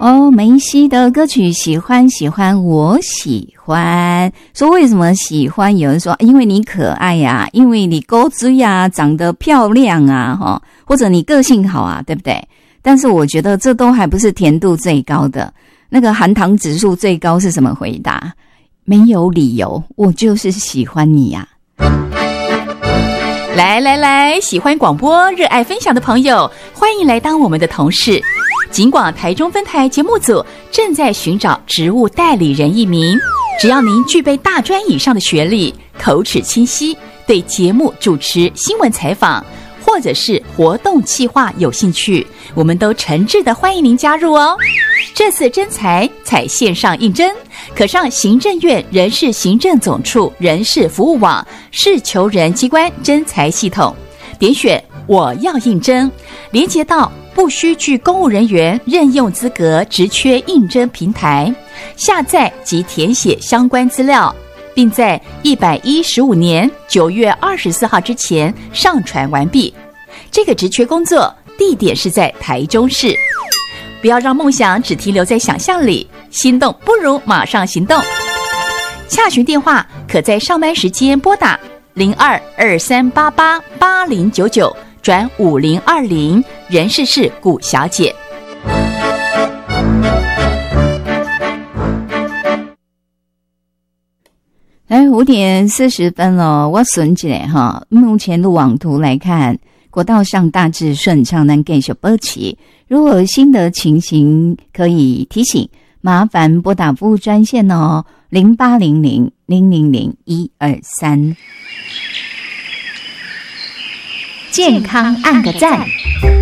哦，梅西的歌曲喜欢，我喜欢。说为什么喜欢？有人说因为你可爱呀，因为你勾追呀，长得漂亮啊，或者你个性好啊，对不对？但是我觉得这都还不是甜度最高的，那个含糖指数最高是什么回答？没有理由，我就是喜欢你呀。 来，喜欢广播、热爱分享的朋友，欢迎来当我们的同事。警广台中分台节目组正在寻找职务代理人一名，只要您具备大专以上的学历，口齿清晰，对节目主持、新闻采访或者是活动企划有兴趣，我们都诚挚的欢迎您加入哦。这次征才采线上应征，可上行政院人事行政总处人事服务网市求人机关征才系统，点选我要应征，连接到不需具公务人员任用资格职缺应征平台，下载及填写相关资料，并在115年9月24号之前上传完毕。这个职缺工作地点是在台中市。不要让梦想只停留在想象里，心动不如马上行动。洽询电话可在上班时间拨打0223888099转5020，人事是古小姐。 5点40分了，我顺起来哈。目前路网图来看，国道上大致顺畅，能继续保持。如果有新的情形可以提醒，麻烦拨打服务专线哦，0800-000-123。健康按个赞。